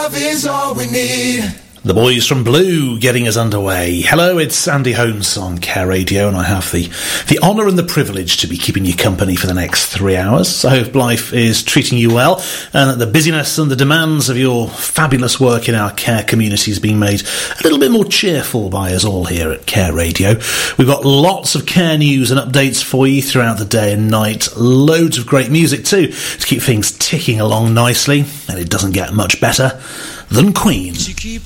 love is all we need. The Boys from Blue getting us underway. Hello, it's Andy Holmes on Care Radio, and I have the honour and the privilege to be keeping you company for the next 3 hours. I hope life is treating you well, and that the busyness and the demands of your fabulous work in our care community is being made a little bit more cheerful by us all here at Care Radio. We've got lots of care news and updates for you throughout the day and night. Loads of great music too, to keep things ticking along nicely, and it doesn't get much better than Queen. She keep